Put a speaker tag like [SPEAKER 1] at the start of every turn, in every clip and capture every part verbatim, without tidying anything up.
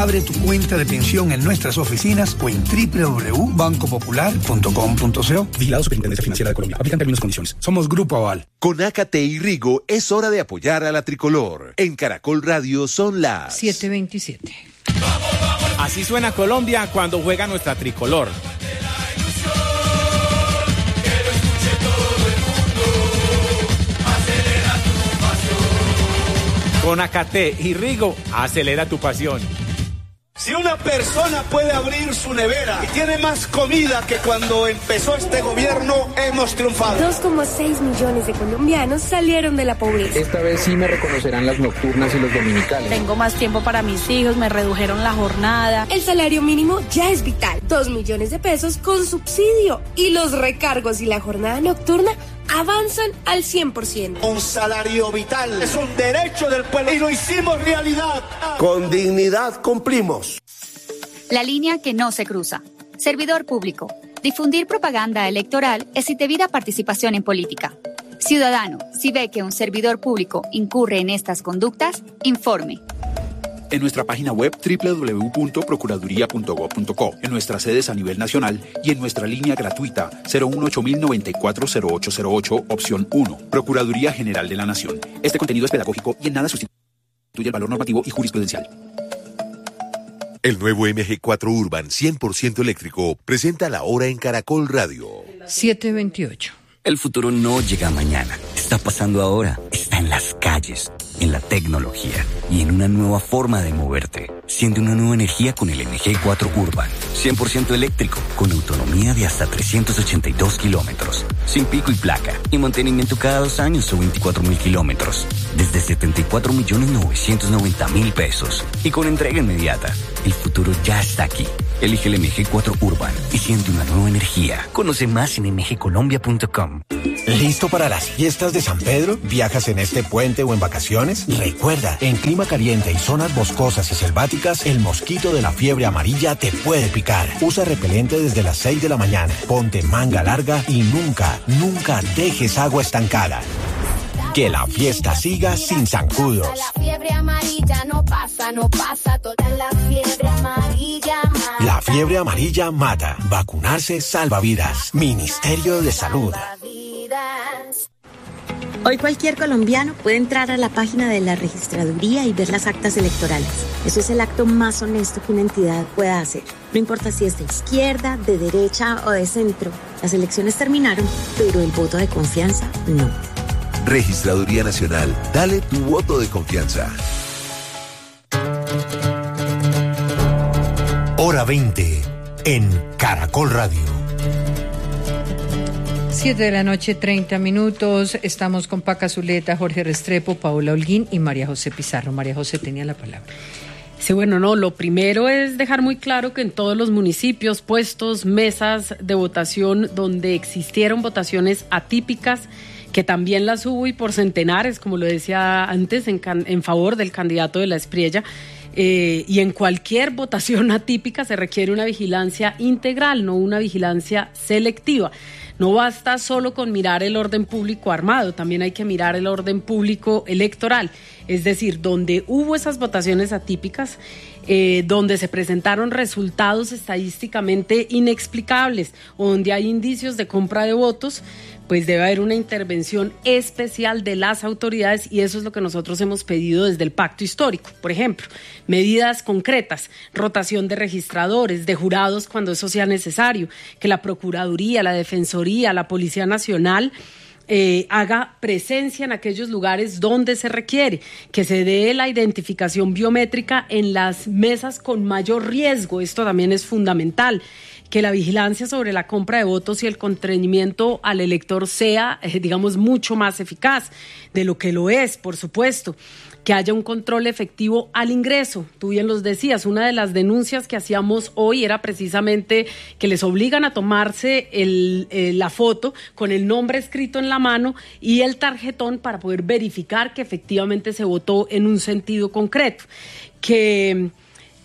[SPEAKER 1] Abre tu cuenta de pensión en nuestras oficinas o en doble u doble u doble u punto banco popular punto com punto co. Vigilado Superintendencia Financiera de Colombia. Aplican términos y condiciones. Somos Grupo Aval.
[SPEAKER 2] Con Ácate y Rigo es hora de apoyar a la tricolor. En Caracol Radio son las
[SPEAKER 3] siete veintisiete.
[SPEAKER 4] Así suena Colombia cuando juega nuestra tricolor. Con Ácate y Rigo, acelera tu pasión.
[SPEAKER 5] Si una persona puede abrir su nevera y tiene más comida que cuando empezó este gobierno, hemos triunfado.
[SPEAKER 6] dos coma seis millones de colombianos salieron de la pobreza.
[SPEAKER 7] Esta vez sí me reconocerán las nocturnas y los dominicales.
[SPEAKER 8] Tengo más tiempo para mis hijos, me redujeron la jornada.
[SPEAKER 6] El salario mínimo ya es vital. Dos millones de pesos con subsidio. Y los recargos y la jornada nocturna avanzan al cien por ciento.
[SPEAKER 5] Un salario vital es un derecho del pueblo y lo hicimos realidad.
[SPEAKER 9] Con dignidad cumplimos.
[SPEAKER 10] La línea que no se cruza. Servidor público. Difundir propaganda electoral es indebida participación en política. Ciudadano, si ve que un servidor público incurre en estas conductas, informe.
[SPEAKER 11] En nuestra página web doble u doble u doble u punto procuraduría punto gob punto co, en nuestras sedes a nivel nacional y en nuestra línea gratuita cero uno ocho cero nueve cuatro cero ocho cero ocho, opción uno. Procuraduría General de la Nación. Este contenido es pedagógico y en nada sustituye el valor normativo y jurisprudencial.
[SPEAKER 2] El nuevo M G cuatro Urban cien por ciento eléctrico presenta la hora en Caracol Radio.
[SPEAKER 3] siete veintiocho.
[SPEAKER 12] El futuro no llega mañana, está pasando ahora, está en las calles, en la tecnología y en una nueva forma de moverte. Siente una nueva energía con el M G cuatro Urban, cien por ciento eléctrico, con autonomía de hasta trescientos ochenta y dos kilómetros, sin pico y placa, y mantenimiento cada dos años o veinticuatro mil kilómetros, desde setenta y cuatro millones novecientos noventa mil pesos, y con entrega inmediata. El futuro ya está aquí. Elige el M G cuatro Urban y siente una nueva energía. Conoce más en m g colombia punto com.
[SPEAKER 13] ¿Listo para las fiestas de San Pedro? ¿Viajas en este puente o en vacaciones? Recuerda, en clima caliente y zonas boscosas y selváticas, el mosquito de la fiebre amarilla te puede picar. Usa repelente desde las seis de la mañana, ponte manga larga y nunca, nunca dejes agua estancada. Que la fiesta siga sin zancudos.
[SPEAKER 14] La fiebre amarilla no pasa, no pasa, toda la fiebre amarilla mata.
[SPEAKER 13] La fiebre amarilla mata. Vacunarse salva vidas. Ministerio de Salud.
[SPEAKER 15] Hoy cualquier colombiano puede entrar a la página de la registraduría y ver las actas electorales. Eso es el acto más honesto que una entidad pueda hacer. No importa si es de izquierda, de derecha o de centro. Las elecciones terminaron, pero el voto de confianza no.
[SPEAKER 2] Registraduría Nacional, dale tu voto de confianza.
[SPEAKER 13] Hora veinte en Caracol Radio.
[SPEAKER 3] siete de la noche, treinta minutos. Estamos con Paca Zuleta, Jorge Restrepo, Paola Holguín y María José Pizarro. María José tenía la palabra.
[SPEAKER 16] Sí, bueno, no, lo primero es dejar muy claro que en todos los municipios, puestos, mesas de votación donde existieron votaciones atípicas, que también las hubo y por centenares, como lo decía antes, en, can, en favor del candidato de la Espriella, eh, y en cualquier votación atípica se requiere una vigilancia integral, no una vigilancia selectiva. No basta solo con mirar el orden público armado, también hay que mirar el orden público electoral, es decir, donde hubo esas votaciones atípicas, eh, donde se presentaron resultados estadísticamente inexplicables o donde hay indicios de compra de votos, pues debe haber una intervención especial de las autoridades y eso es lo que nosotros hemos pedido desde el Pacto Histórico. Por ejemplo, medidas concretas, rotación de registradores, de jurados cuando eso sea necesario, que la Procuraduría, la Defensoría, la Policía Nacional Eh, haga presencia en aquellos lugares donde se requiere, que se dé la identificación biométrica en las mesas con mayor riesgo, esto también es fundamental, que la vigilancia sobre la compra de votos y el constreñimiento al elector sea, eh, digamos, mucho más eficaz de lo que lo es, por supuesto. Que haya un control efectivo al ingreso. Tú bien los decías, una de las denuncias que hacíamos hoy era precisamente que les obligan a tomarse el, eh, la foto con el nombre escrito en la mano y el tarjetón para poder verificar que efectivamente se votó en un sentido concreto. Que...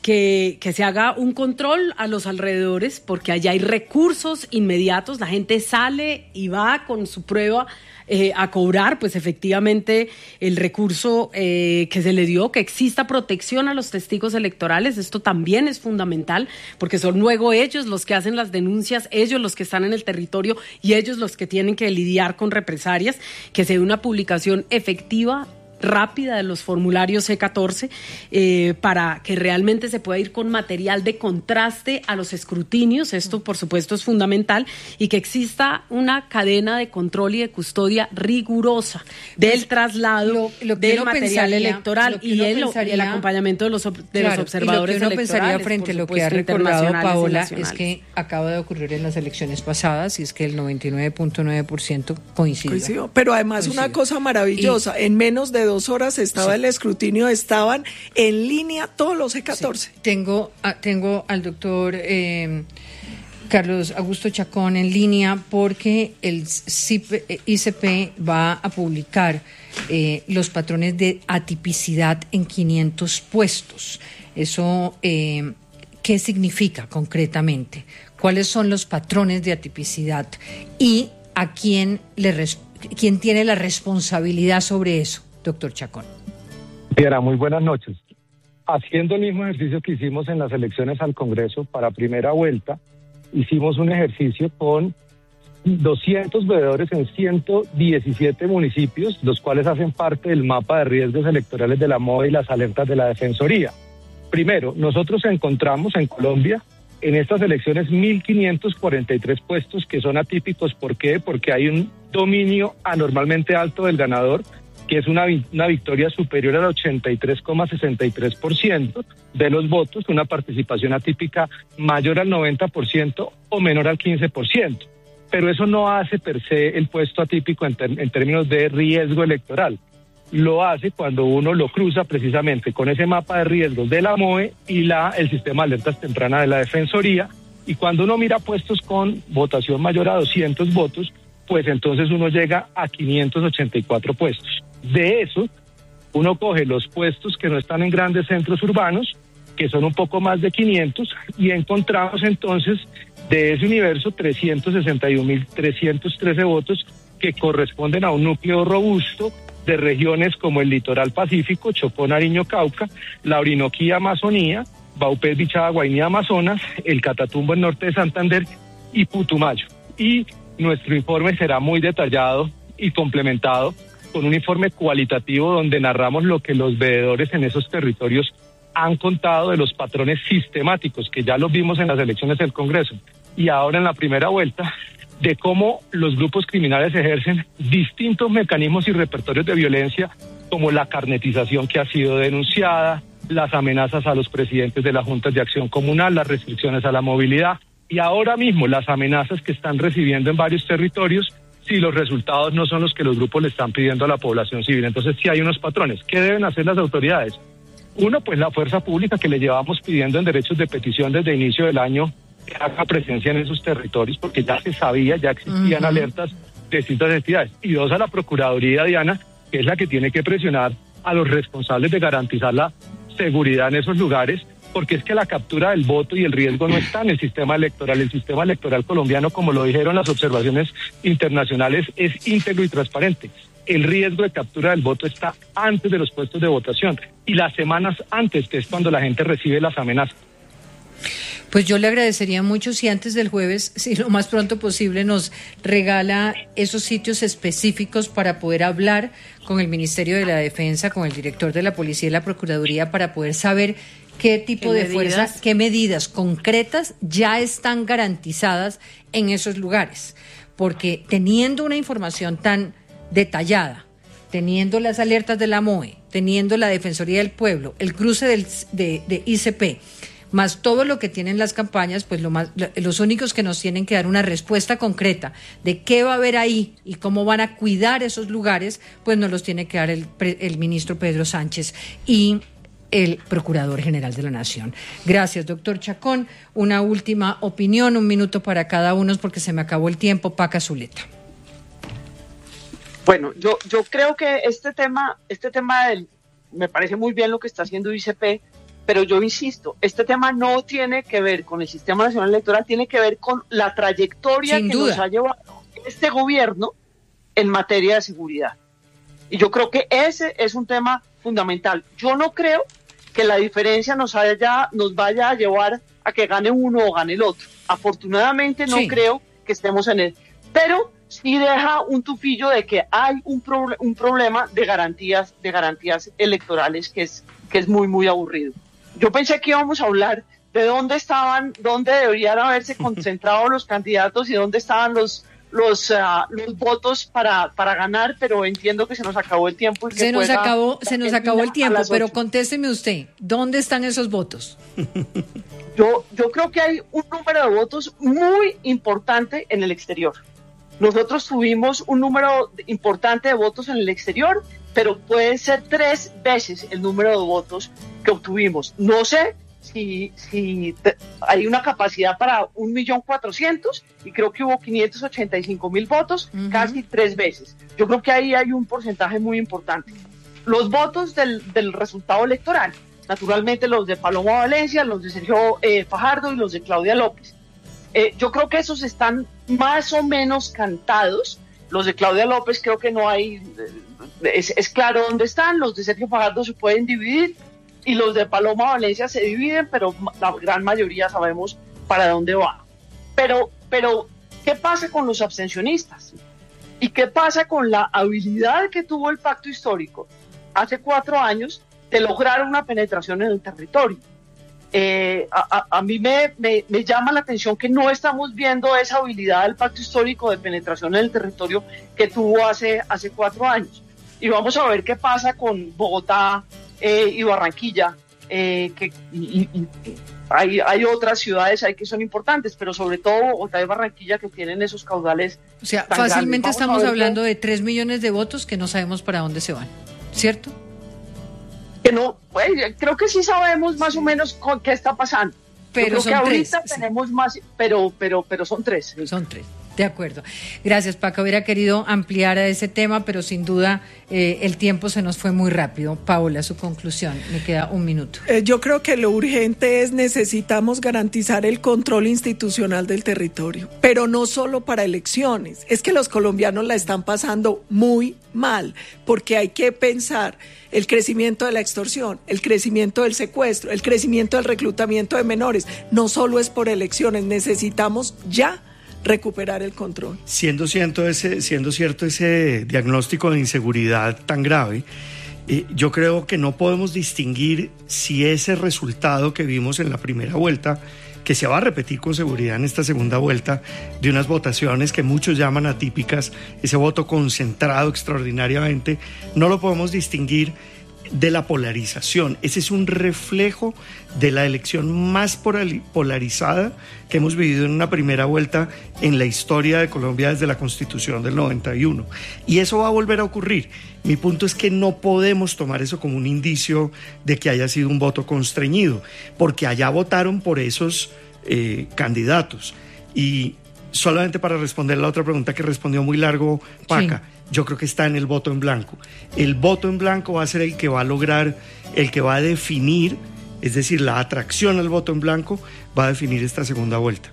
[SPEAKER 16] que, que se haga un control a los alrededores, porque allá hay recursos inmediatos, la gente sale y va con su prueba eh, a cobrar, pues efectivamente el recurso eh, que se le dio, que exista protección a los testigos electorales, esto también es fundamental, porque son luego ellos los que hacen las denuncias, ellos los que están en el territorio y ellos los que tienen que lidiar con represalias, que se dé una publicación efectiva, rápida de los formularios C catorce eh, para que realmente se pueda ir con material de contraste a los escrutinios, esto por supuesto es fundamental, y que exista una cadena de control y de custodia rigurosa del pues, traslado lo, lo del material pensaría, electoral y el, pensaría, el acompañamiento de los, de claro, los observadores
[SPEAKER 3] y lo que uno
[SPEAKER 16] electorales.
[SPEAKER 3] Pensaría frente a lo que ha recordado Paola es que acaba de ocurrir en las elecciones pasadas y es que el noventa y nueve punto nueve por ciento coincidió.
[SPEAKER 17] coincidió. Pero además coincidió. Una cosa maravillosa, y, en menos de dos horas estaba sí. el escrutinio, estaban en línea todos los C catorce.
[SPEAKER 3] Sí. Tengo, tengo al doctor eh, Carlos Augusto Chacón en línea porque el I C P va a publicar eh, los patrones de atipicidad en quinientos puestos. Eso, eh, ¿qué significa concretamente? ¿Cuáles son los patrones de atipicidad? ¿Y a quién, le res- quién tiene la responsabilidad sobre eso? Doctor Chacón.
[SPEAKER 18] Diana, muy buenas noches. Haciendo el mismo ejercicio que hicimos en las elecciones al Congreso para primera vuelta, hicimos un ejercicio con doscientos veedores en ciento diecisiete municipios, los cuales hacen parte del mapa de riesgos electorales de la M O E y las alertas de la Defensoría. Primero, nosotros encontramos en Colombia en estas elecciones mil quinientos cuarenta y tres puestos que son atípicos. ¿Por qué? Porque hay un dominio anormalmente alto del ganador, que es una, una victoria superior al ochenta y tres coma sesenta y tres por ciento de los votos, una participación atípica mayor al noventa por ciento o menor al quince por ciento. Pero eso no hace per se el puesto atípico en, ter, en términos de riesgo electoral. Lo hace cuando uno lo cruza precisamente con ese mapa de riesgos de la M O E y la, el sistema de alertas tempranas de la Defensoría, y cuando uno mira puestos con votación mayor a doscientos votos, pues entonces uno llega a quinientos ochenta y cuatro puestos. De eso, uno coge los puestos que no están en grandes centros urbanos, que son un poco más de quinientos, y encontramos entonces de ese universo trescientos sesenta y un mil trescientos trece votos que corresponden a un núcleo robusto de regiones como el Litoral Pacífico, Chocó, Nariño, Cauca, la Orinoquía, Amazonía, Baupés, Bichada, Guainía, Amazonas, el Catatumbo, el norte de Santander y Putumayo. Y nuestro informe será muy detallado y complementado con un informe cualitativo donde narramos lo que los veedores en esos territorios han contado de los patrones sistemáticos, que ya los vimos en las elecciones del Congreso y ahora en la primera vuelta, de cómo los grupos criminales ejercen distintos mecanismos y repertorios de violencia, como la carnetización que ha sido denunciada, las amenazas a los presidentes de las juntas de acción comunal, las restricciones a la movilidad y ahora mismo las amenazas que están recibiendo en varios territorios si los resultados no son los que los grupos le están pidiendo a la población civil. Entonces sí hay unos patrones. ¿Qué deben hacer las autoridades? Uno, pues la fuerza pública que le llevamos pidiendo en derechos de petición desde el inicio del año que haga presencia en esos territorios, porque ya se sabía, ya existían uh-huh. alertas de distintas entidades. Y dos, a la Procuraduría, Diana, que es la que tiene que presionar a los responsables de garantizar la seguridad en esos lugares, porque es que la captura del voto y el riesgo no está en el sistema electoral. El sistema electoral colombiano, como lo dijeron las observaciones internacionales, es íntegro y transparente. El riesgo de captura del voto está antes de los puestos de votación y las semanas antes, que es cuando la gente recibe las amenazas.
[SPEAKER 3] Pues yo le agradecería mucho si antes del jueves, si lo más pronto posible, nos regala esos sitios específicos para poder hablar con el Ministerio de la Defensa, con el director de la Policía y la Procuraduría, para poder saber qué tipo de fuerza, qué medidas concretas ya están garantizadas en esos lugares. Porque teniendo una información tan detallada, teniendo las alertas de la M O E, teniendo la Defensoría del Pueblo, el cruce del, de, de I C P, más todo lo que tienen las campañas, pues lo más, los únicos que nos tienen que dar una respuesta concreta de qué va a haber ahí y cómo van a cuidar esos lugares, pues nos los tiene que dar el, el ministro Pedro Sánchez y el Procurador General de la Nación. Gracias, doctor Chacón. Una última opinión, un minuto para cada uno porque se me acabó el tiempo. Paca Zuleta.
[SPEAKER 19] Bueno, yo yo creo que este tema, este tema del, me parece muy bien lo que está haciendo I C P, pero yo insisto, este tema no tiene que ver con el Sistema Nacional Electoral, tiene que ver con la trayectoria
[SPEAKER 3] Sin
[SPEAKER 19] que
[SPEAKER 3] duda.
[SPEAKER 19] nos ha llevado este gobierno en materia de seguridad. Y yo creo que ese es un tema fundamental. Yo no creo que la diferencia nos, haya, nos vaya a llevar a que gane uno o gane el otro. Afortunadamente no
[SPEAKER 3] Sí.
[SPEAKER 19] creo que estemos en él. Pero sí deja un tufillo de que hay un, pro, un problema de garantías, de garantías electorales que es, que es muy, muy aburrido. Yo pensé que íbamos a hablar de dónde estaban, dónde deberían haberse concentrado los candidatos y dónde estaban los los uh, los votos para para ganar, pero entiendo que se nos acabó el tiempo y que
[SPEAKER 3] Se nos
[SPEAKER 19] juega
[SPEAKER 3] acabó, se nos acabó el
[SPEAKER 19] a
[SPEAKER 3] tiempo,
[SPEAKER 19] las
[SPEAKER 3] pero
[SPEAKER 19] ocho.
[SPEAKER 3] contésteme usted, ¿dónde están esos votos?
[SPEAKER 19] Yo yo creo que hay un número de votos muy importante en el exterior. Nosotros tuvimos un número importante de votos en el exterior, pero puede ser tres veces el número de votos que obtuvimos. No sé si, si te, hay una capacidad para un millón cuatrocientos y creo que hubo quinientos ochenta y cinco mil votos, uh-huh. casi tres veces. Yo creo que ahí hay un porcentaje muy importante. Los votos del, del resultado electoral, naturalmente los de Paloma Valencia, los de Sergio eh, Fajardo y los de Claudia López. Eh, yo creo que esos están más o menos cantados. Los de Claudia López creo que no hay, es, es claro dónde están, los de Sergio Fajardo se pueden dividir y los de Paloma Valencia se dividen, pero la gran mayoría sabemos para dónde va. Pero, pero ¿qué pasa con los abstencionistas? ¿Y qué pasa con la habilidad que tuvo el pacto histórico hace cuatro años de lograr una penetración en el territorio? Eh, a, a, a mí me, me, me llama la atención que no estamos viendo esa habilidad del pacto histórico de penetración en el territorio que tuvo hace, hace cuatro años. Y vamos a ver qué pasa con Bogotá eh, y Barranquilla, eh, que y, y, hay, hay otras ciudades ahí que son importantes, pero sobre todo Bogotá y Barranquilla que tienen esos caudales.
[SPEAKER 3] O sea,
[SPEAKER 19] tan
[SPEAKER 3] fácilmente
[SPEAKER 19] grandes.
[SPEAKER 3] estamos hablando que... de tres millones de votos que no sabemos para dónde se van, ¿cierto?
[SPEAKER 19] Que no, pues, creo que sí sabemos más o menos con qué está pasando.
[SPEAKER 3] Pero
[SPEAKER 19] Yo creo
[SPEAKER 3] son
[SPEAKER 19] que ahorita
[SPEAKER 3] tres,
[SPEAKER 19] tenemos sí. más, pero, pero, pero son tres. Sí.
[SPEAKER 3] Son tres. De acuerdo. Gracias, Paca. Hubiera querido ampliar a ese tema, pero sin duda eh, el tiempo se nos fue muy rápido. Paola, su conclusión. Me queda un minuto.
[SPEAKER 17] Eh, yo creo que lo urgente es necesitamos garantizar el control institucional del territorio, pero no solo para elecciones. Es que los colombianos la están pasando muy mal, porque hay que pensar el crecimiento de la extorsión, el crecimiento del secuestro, el crecimiento del reclutamiento de menores. No solo es por elecciones, necesitamos ya recuperar el control.
[SPEAKER 20] Siendo cierto ese, siendo cierto ese diagnóstico de inseguridad tan grave, eh, yo creo que no podemos distinguir si ese resultado que vimos en la primera vuelta, que se va a repetir con seguridad en esta segunda vuelta, de unas votaciones que muchos llaman atípicas, ese voto concentrado extraordinariamente, no lo podemos distinguir de la polarización. Ese es un reflejo de la elección más polarizada que hemos vivido en una primera vuelta en la historia de Colombia desde la Constitución del noventa y uno. Y eso va a volver a ocurrir. Mi punto es que no podemos tomar eso como un indicio de que haya sido un voto constreñido, porque allá votaron por esos eh, candidatos. Y solamente para responder la otra pregunta que respondió muy largo Paca, sí. Yo creo que está en el voto en blanco. El voto en blanco va a ser el que va a lograr, el que va a definir, es decir, la atracción al voto en blanco va a definir esta segunda vuelta.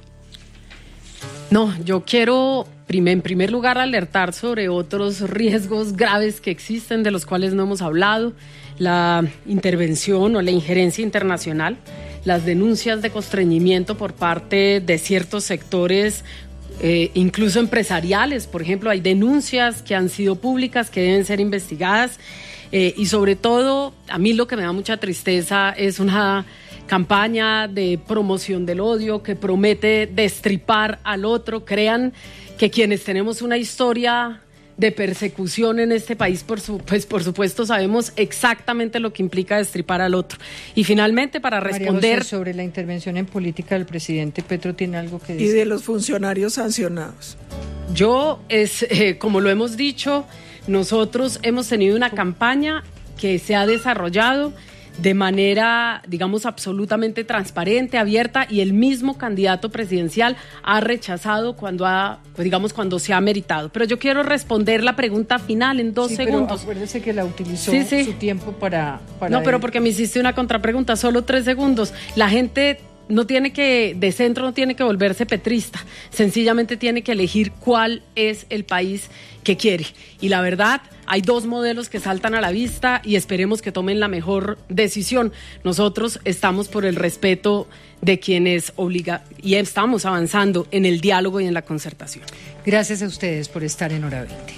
[SPEAKER 16] No, yo quiero en primer lugar alertar sobre otros riesgos graves que existen, de los cuales no hemos hablado: la intervención o la injerencia internacional, las denuncias de constreñimiento por parte de ciertos sectores, Eh, incluso empresariales. Por ejemplo, hay denuncias que han sido públicas, que deben ser investigadas, eh, y sobre todo, a mí lo que me da mucha tristeza es una campaña de promoción del odio que promete destripar al otro. Crean que quienes tenemos una historia de persecución en este país, por su, pues por supuesto sabemos exactamente lo que implica destripar al otro. Y finalmente, para responder
[SPEAKER 3] María José, sobre la intervención en política del presidente Petro, ¿tiene algo que decir?
[SPEAKER 17] Y de los funcionarios sancionados.
[SPEAKER 16] Yo, es eh, como lo hemos dicho, nosotros hemos tenido una campaña que se ha desarrollado de manera, digamos, absolutamente transparente, abierta, y el mismo candidato presidencial ha rechazado cuando ha, pues digamos, cuando se ha meritado. Pero yo quiero responder la pregunta final en dos
[SPEAKER 3] sí,
[SPEAKER 16] segundos.
[SPEAKER 3] Pero acuérdese que la utilizó
[SPEAKER 16] sí, sí.
[SPEAKER 3] su tiempo para, para
[SPEAKER 16] No,
[SPEAKER 3] él.
[SPEAKER 16] pero porque me hiciste una contrapregunta, solo tres segundos. La gente no tiene que, de centro no tiene que volverse petrista, sencillamente tiene que elegir cuál es el país que quiere. Y la verdad, hay dos modelos que saltan a la vista y esperemos que tomen la mejor decisión. Nosotros estamos por el respeto de quienes obliga y estamos avanzando en el diálogo y en la concertación.
[SPEAKER 3] Gracias a ustedes por estar en Hora veinte.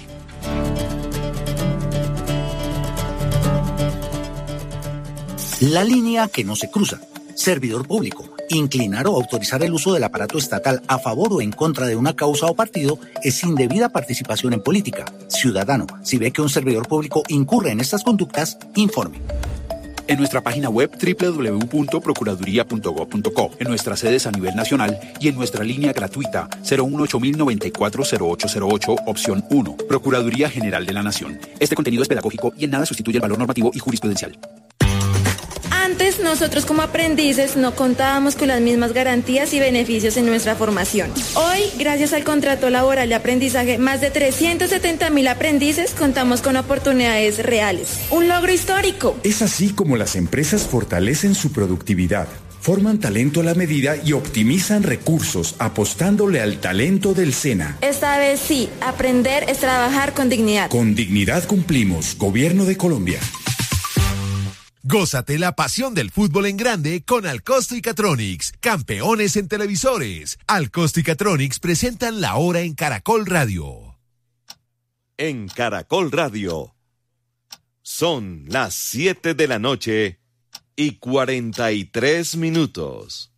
[SPEAKER 21] La línea que no se cruza. Servidor público. Inclinar o autorizar el uso del aparato estatal a favor o en contra de una causa o partido es indebida participación en política. Ciudadano, si ve que un servidor público incurre en estas conductas, informe.
[SPEAKER 11] En nuestra página web doble u doble u doble u punto procuraduría punto gob punto co, en nuestras sedes a nivel nacional y en nuestra línea gratuita cero uno ocho mil noventa y cuatro cero ocho cero ocho, opción uno. Procuraduría General de la Nación. Este contenido es pedagógico y en nada sustituye el valor normativo y jurisprudencial.
[SPEAKER 22] Antes, nosotros como aprendices no contábamos con las mismas garantías y beneficios en nuestra formación. Hoy, gracias al contrato laboral de aprendizaje, más de trescientos setenta mil aprendices contamos con oportunidades reales. Un logro histórico.
[SPEAKER 23] Es así como las empresas fortalecen su productividad, forman talento a la medida y optimizan recursos apostándole al talento del SENA.
[SPEAKER 22] Esta vez sí, aprender es trabajar con dignidad.
[SPEAKER 23] Con dignidad cumplimos, Gobierno de Colombia.
[SPEAKER 2] Gózate la pasión del fútbol en grande con Alcosto y Catronics, campeones en televisores. Alcosto y Catronics presentan La Hora en Caracol Radio. En Caracol Radio son las siete de la noche y cuarenta y tres minutos.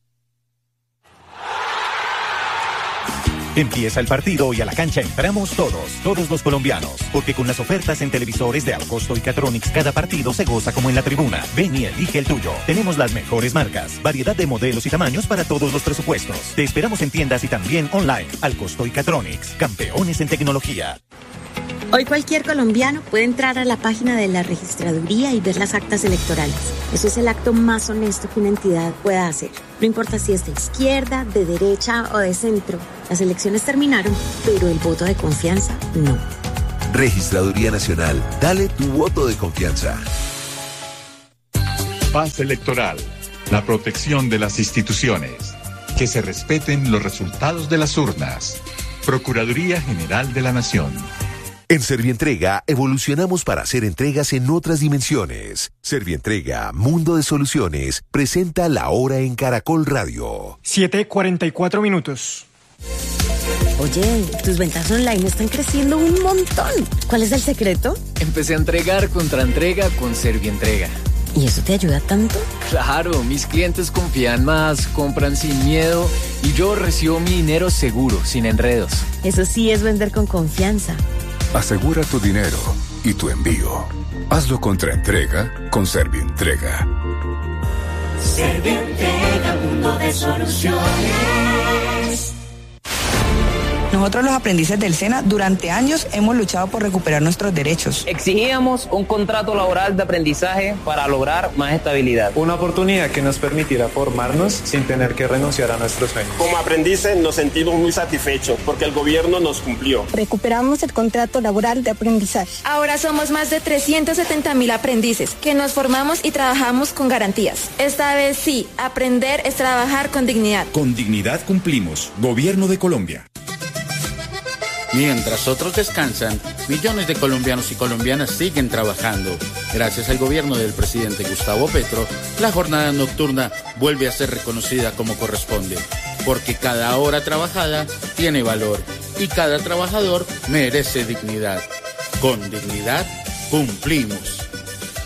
[SPEAKER 24] Empieza el partido y a la cancha entramos todos, todos los colombianos, porque con las ofertas en televisores de Alcosto y Catronics cada partido se goza como en la tribuna. Ven y elige el tuyo. Tenemos las mejores marcas, variedad de modelos y tamaños para todos los presupuestos. Te esperamos en tiendas y también online. Alcosto y Catronics, campeones en tecnología.
[SPEAKER 15] Hoy cualquier colombiano puede entrar a la página de la registraduría y ver las actas electorales. Eso es el acto más honesto que una entidad pueda hacer. No importa si es de izquierda, de derecha o de centro. Las elecciones terminaron, pero el voto de confianza no.
[SPEAKER 2] Registraduría Nacional, dale tu voto de confianza.
[SPEAKER 25] Paz electoral, la protección de las instituciones. Que se respeten los resultados de las urnas. Procuraduría General de la Nación.
[SPEAKER 2] En Servientrega evolucionamos para hacer entregas en otras dimensiones. Servientrega, Mundo de Soluciones, presenta La Hora en Caracol Radio.
[SPEAKER 26] siete cuarenta y cuatro minutos.
[SPEAKER 15] Oye, tus ventas online están creciendo un montón. ¿Cuál es el secreto?
[SPEAKER 27] Empecé a entregar contra entrega con Servientrega.
[SPEAKER 15] ¿Y eso te ayuda tanto?
[SPEAKER 27] Claro, mis clientes confían más, compran sin miedo y yo recibo mi dinero seguro, sin enredos.
[SPEAKER 15] Eso sí es vender con confianza.
[SPEAKER 28] Asegura tu dinero y tu envío. Hazlo contra entrega con Servientrega.
[SPEAKER 29] Servientrega, mundo de soluciones.
[SPEAKER 30] Nosotros los aprendices del SENA durante años hemos luchado por recuperar nuestros derechos.
[SPEAKER 7] Exigíamos un contrato laboral de aprendizaje para lograr más estabilidad.
[SPEAKER 31] Una oportunidad que nos permitiera formarnos sin tener que renunciar a nuestros sueños.
[SPEAKER 32] Como aprendices nos sentimos muy satisfechos porque el gobierno nos cumplió.
[SPEAKER 33] Recuperamos el contrato laboral de aprendizaje.
[SPEAKER 22] Ahora somos más de trescientos setenta mil aprendices que nos formamos y trabajamos con garantías. Esta vez sí, aprender es trabajar con dignidad.
[SPEAKER 23] Con dignidad cumplimos, Gobierno de Colombia.
[SPEAKER 34] Mientras otros descansan, millones de colombianos y colombianas siguen trabajando. Gracias al gobierno del presidente Gustavo Petro, la jornada nocturna vuelve a ser reconocida como corresponde, porque cada hora trabajada tiene valor y cada trabajador merece dignidad. Con dignidad cumplimos.